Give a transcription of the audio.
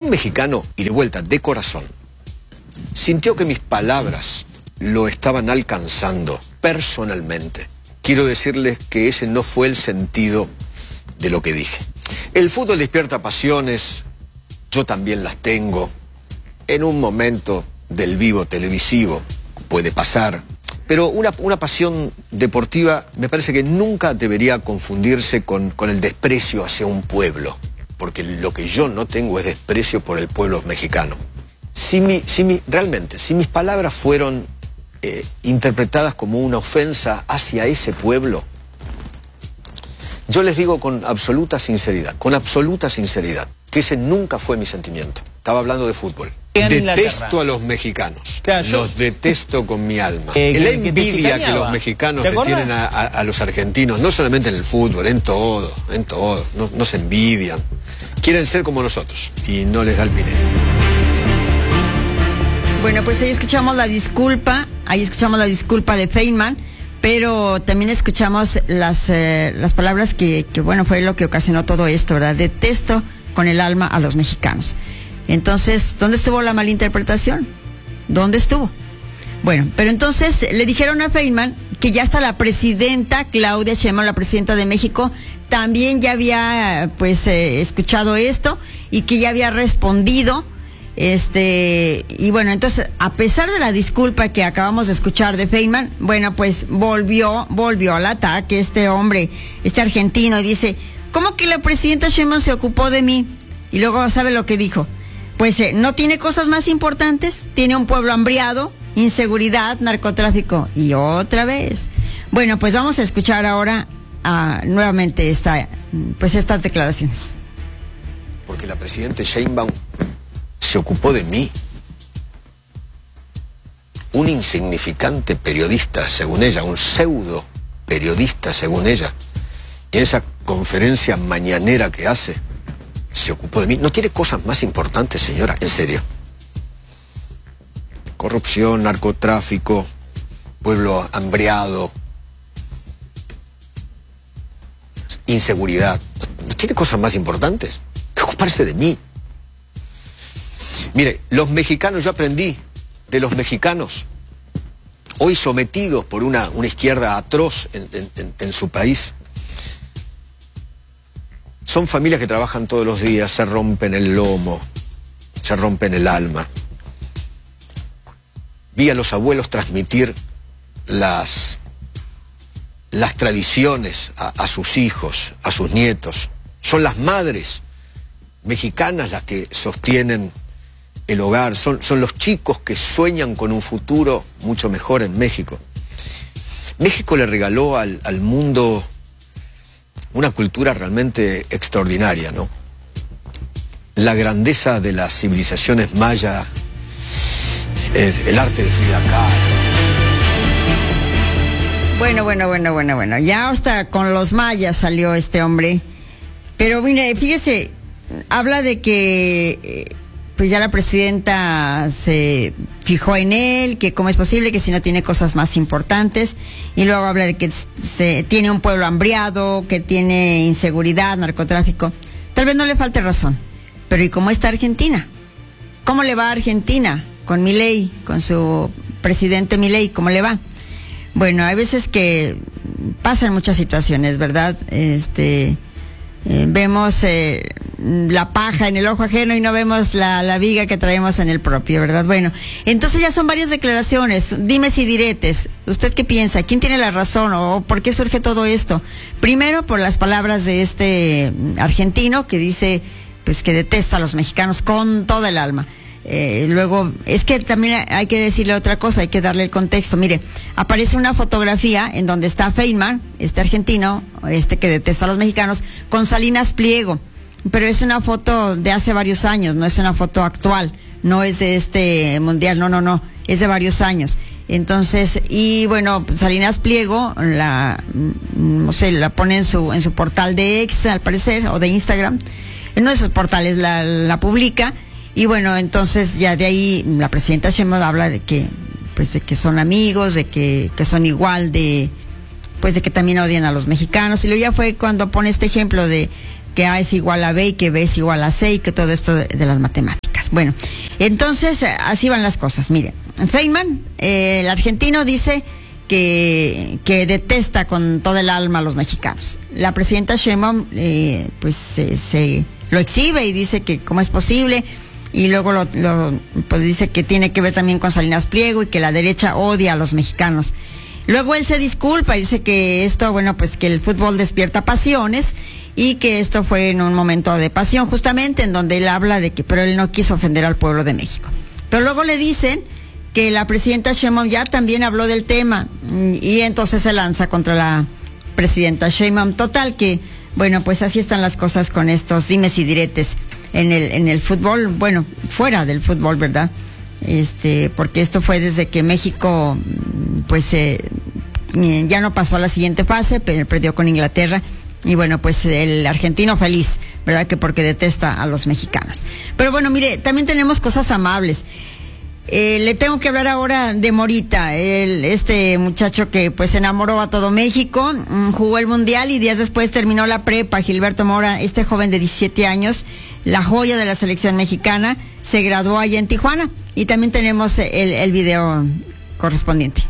un mexicano, y de vuelta, de corazón, sintió que mis palabras lo estaban alcanzando personalmente, quiero decirles que ese no fue el sentido de lo que dije. El fútbol despierta pasiones, yo también las tengo. En un momento del vivo televisivo puede pasar, pero una pasión deportiva me parece que nunca debería confundirse con el desprecio hacia un pueblo, porque lo que yo no tengo es desprecio por el pueblo mexicano. Realmente, si mis palabras fueron interpretadas como una ofensa hacia ese pueblo, yo les digo con absoluta sinceridad, que ese nunca fue mi sentimiento. Estaba hablando de fútbol. Detesto a los mexicanos, claro, los detesto con mi alma. La envidia que los mexicanos le tienen a los argentinos, no solamente en el fútbol, en todo, nos envidian. Quieren ser como nosotros y no les da el pinero. Bueno, pues ahí escuchamos la disculpa de Feynman, pero también escuchamos las palabras que bueno, fue lo que ocasionó todo esto, ¿verdad? Detesto con el alma a los mexicanos. Entonces, ¿dónde estuvo la malinterpretación? ¿Dónde estuvo? Bueno, pero entonces le dijeron a Feynman que ya hasta la presidenta Claudia Sheinbaum, la presidenta de México, también ya había escuchado esto y que ya había respondido. Y bueno, entonces, a pesar de la disculpa que acabamos de escuchar de Feynman, bueno, pues volvió al ataque este hombre, este argentino, y dice, ¿cómo que la presidenta Sheinbaum se ocupó de mí? Y luego, ¿sabe lo que dijo? Pues no tiene cosas más importantes, tiene un pueblo hambriado, inseguridad, narcotráfico, y otra vez. Bueno, pues vamos a escuchar ahora nuevamente estas declaraciones. Porque la presidenta Sheinbaum se ocupó de mí, un insignificante periodista según ella, un pseudo periodista según ella, y en esa conferencia mañanera que hace, se ocupó de mí. ¿No tiene cosas más importantes, señora? En serio. Corrupción, narcotráfico, pueblo hambriado, inseguridad. ¿No tiene cosas más importantes que ocuparse de mí? Mire, los mexicanos, yo aprendí de los mexicanos, hoy sometidos por una izquierda atroz en su país. Son familias que trabajan todos los días, se rompen el lomo, se rompen el alma. Vi a los abuelos transmitir las tradiciones a sus hijos, a sus nietos. Son las madres mexicanas las que sostienen el hogar, son los chicos que sueñan con un futuro mucho mejor en México. México le regaló al mundo una cultura realmente extraordinaria, ¿no? La grandeza de las civilizaciones maya, el arte de Frida Kahlo. Bueno, ya hasta con los mayas salió este hombre. Pero mire, fíjese, habla de que pues ya la presidenta se fijó en él, que cómo es posible, que si no tiene cosas más importantes, y luego habla de que tiene un pueblo hambriado, que tiene inseguridad, narcotráfico. Tal vez no le falte razón, pero ¿y cómo está Argentina? ¿Cómo le va a Argentina con Milei, con su presidente Milei? ¿Cómo le va? Bueno, hay veces que pasan muchas situaciones, ¿verdad? Vemos la paja en el ojo ajeno y no vemos la viga que traemos en el propio, ¿verdad? Bueno, entonces ya son varias declaraciones, dimes y diretes. ¿Usted qué piensa? ¿Quién tiene la razón o por qué surge todo esto? Primero, por las palabras de este argentino que dice pues que detesta a los mexicanos con toda el alma. Luego, es que también hay que decirle otra cosa, hay que darle el contexto. Mire, aparece una fotografía en donde está Feynman, este argentino, que detesta a los mexicanos, con Salinas Pliego, pero es una foto de hace varios años, no es una foto actual, no es de este mundial, no, es de varios años. Entonces, y bueno, Salinas Pliego la pone en su portal de X, al parecer, o de Instagram, en uno de esos portales la publica. Y bueno, entonces ya de ahí la presidenta Sheinbaum habla de que son amigos, de que son igual de que también odian a los mexicanos. Y luego ya fue cuando pone este ejemplo de que A es igual a B y que B es igual a C y que todo esto de las matemáticas. Bueno, entonces así van las cosas. Mire, Feynman, el argentino, dice que detesta con toda el alma a los mexicanos. La presidenta Sheinbaum pues se lo exhibe y dice que cómo es posible, y luego pues dice que tiene que ver también con Salinas Pliego y que la derecha odia a los mexicanos. Luego él se disculpa y dice que esto, bueno, pues que el fútbol despierta pasiones y que esto fue en un momento de pasión justamente, en donde él habla de que, pero él no quiso ofender al pueblo de México. Pero luego le dicen que la presidenta Sheinbaum ya también habló del tema y entonces se lanza contra la presidenta Sheinbaum. Total que, bueno, pues así están las cosas con estos dimes y diretes en el fútbol, bueno, fuera del fútbol, ¿verdad? Porque esto fue desde que México pues ya no pasó a la siguiente fase, pero perdió con Inglaterra. Y bueno, pues el argentino feliz, ¿verdad? Que porque detesta a los mexicanos. Pero bueno, mire, también tenemos cosas amables. Le tengo que hablar ahora de Morita, este muchacho que pues enamoró a todo México, jugó el Mundial y días después terminó la prepa. Gilberto Mora, este joven de 17 años, la joya de la selección mexicana, se graduó allá en Tijuana. Y también tenemos el video correspondiente.